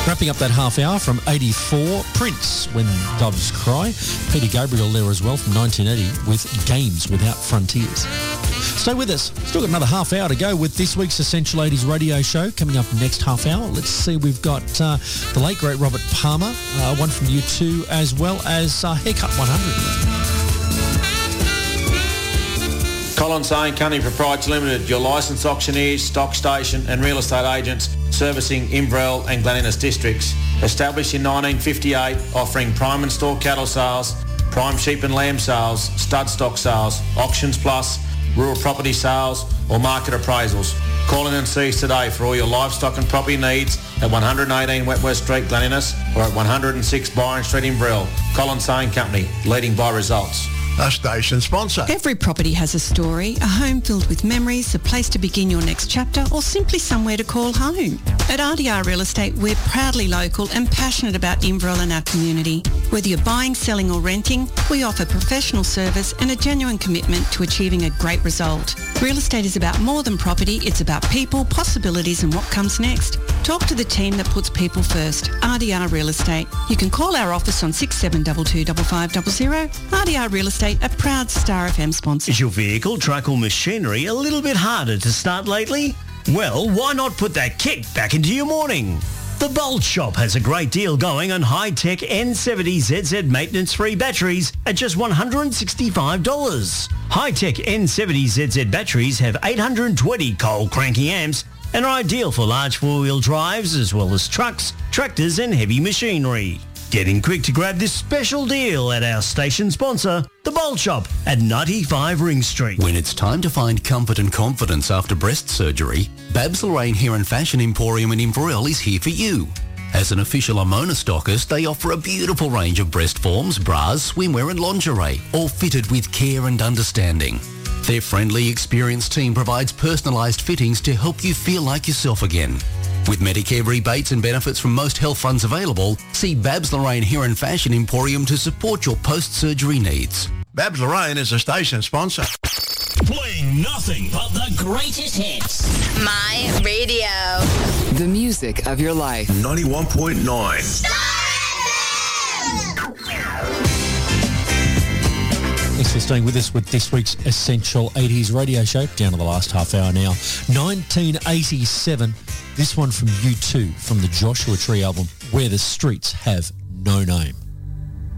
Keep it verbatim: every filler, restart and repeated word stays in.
Wrapping up that half hour from eighty-four, Prince, When Doves Cry. Peter Gabriel there as well from nineteen eighty with Games Without Frontiers. Stay with us. Still got another half hour to go with this week's Essential eighties radio show. Coming up next half hour, let's see, we've got uh, the late, great Robert Palmer, uh, one from U two, as well as uh, Haircut one hundred. Collins Hayne Company Proprietary Limited, your licensed auctioneers, stock station and real estate agents servicing Inverell and Glen Innes districts. Established in nineteen fifty-eight, offering prime and store cattle sales, prime sheep and lamb sales, stud stock sales, auctions plus, rural property sales or market appraisals. Call in and see us today for all your livestock and property needs at one eighteen Wentworth Street, Glen Innes, or at one oh six Byron Street, Inverell. Collins Hayne Company, leading by results. A station sponsor. Every property has a story, a home filled with memories, a place to begin your next chapter, or simply somewhere to call home. At R D R Real Estate, we're proudly local and passionate about Inverell and our community. Whether you're buying, selling or renting, we offer professional service and a genuine commitment to achieving a great result. Real estate is about more than property, it's about people, possibilities and what comes next. Talk to the team that puts people first. R D R Real Estate. You can call our office on six seven two two five five zero zero. R D R Real Estate, a proud Star F M sponsor. Is your vehicle, truck or machinery a little bit harder to start lately? Well, why not put that kick back into your morning? The Bolt Shop has a great deal going on high-tech N seventy Z Z maintenance-free batteries at just one hundred sixty-five dollars. High-tech N seventy Z Z batteries have eight hundred twenty cold cranking amps and are ideal for large four-wheel drives as well as trucks, tractors and heavy machinery. Get in quick to grab this special deal at our station sponsor, The Bolt Shop at ninety-five Ring Street. When it's time to find comfort and confidence after breast surgery, Babs Lorraine Hair and Fashion Emporium in Inverell is here for you. As an official Amona stockist, they offer a beautiful range of breast forms, bras, swimwear and lingerie, all fitted with care and understanding. Their friendly, experienced team provides personalised fittings to help you feel like yourself again. With Medicare rebates and benefits from most health funds available, see Babs Lorraine Hair and Fashion Emporium to support your post-surgery needs. Babs Lorraine is a station sponsor. Playing nothing but the greatest hits. My radio. The music of your life. ninety-one point nine. Thanks for staying with us with this week's Essential eighties radio show. Down to the last half hour now. nineteen eighty-seven. This one from U two from the Joshua Tree album, Where the Streets Have No Name.